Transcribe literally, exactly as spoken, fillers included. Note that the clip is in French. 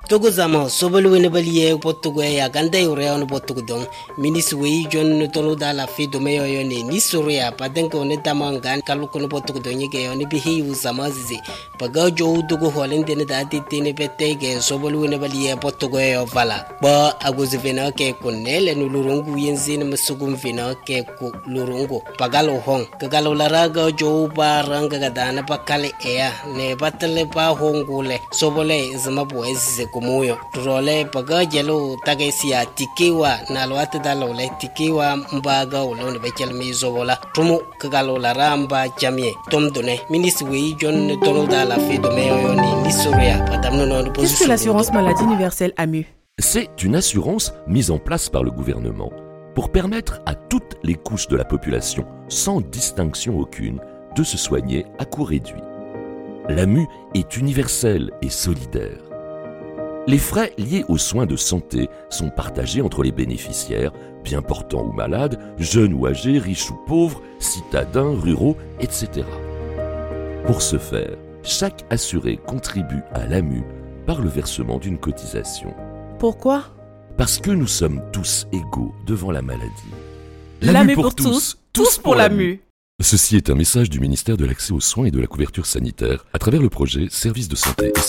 Togo zama sobolu wene baliye potogo ya ganda yure on potogo don ministre wi jon tonu da la fi do meyo yo ne ni soria padenko ne tamangan kaluko no potogo don yege yo ne bihi uzama zizi paga jo dugo holende ne da titine petege sobolu wene baliye potogo yo vala ba aguzivena ke kunele no lurungu yenzi ne masugum vina ke ku lurungu pagalo hong kagalo laraga jo baranga gadana pakale ea ne batale pa hongule sobole zama boezi kumuyo role paga jelo tagesia tikiwa na lwata dalole tikiwa mbaga ulone bekel mizobola tumu kagalo la ramba jamie tomdone ministre wi jon tono dala fi do meyo ni nisoria padamno no. Qu'est-ce que l'assurance maladie universelle A M U? C'est une assurance mise en place par le gouvernement pour permettre à toutes les couches de la population, sans distinction aucune, de se soigner à coût réduit. L'A M U est universelle et solidaire. Les frais liés aux soins de santé sont partagés entre les bénéficiaires, bien portants ou malades, jeunes ou âgés, riches ou pauvres, citadins, ruraux, et cetera. Pour ce faire, chaque assuré contribue à l'A M U par le versement d'une cotisation. Pourquoi? Parce que nous sommes tous égaux devant la maladie. L'A M U pour tous, tous pour l'A M U. Ceci est un message du ministère de l'Accès aux soins et de la couverture sanitaire à travers le projet Services de santé et